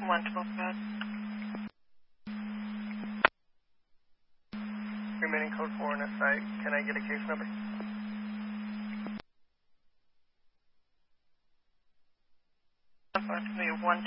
112 bed. Remaining code 4 in a site. Can I get a case number? That's going to be 1